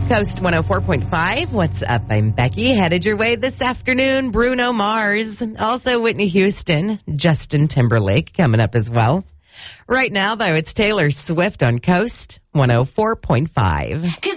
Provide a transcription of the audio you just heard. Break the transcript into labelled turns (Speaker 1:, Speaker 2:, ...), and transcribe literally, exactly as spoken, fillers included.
Speaker 1: Coast one oh four point five. What's up? I'm Becky. Headed your way this afternoon. Bruno Mars. Also Whitney Houston. Justin Timberlake coming up as well. Right now, though, it's Taylor Swift on Coast one oh four point five.